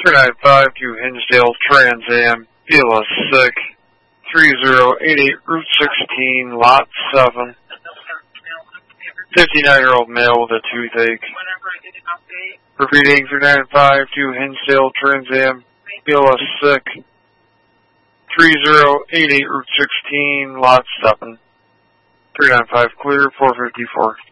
395 to Hinsdale Trans Am, Beulah sick. 3088 Route 16, Lot 7. 59-year-old male with a toothache. Repeating 395 to Hinsdale Trans Am, Beulah sick. 3088 Route 16, Lot 7. 395 clear, 454.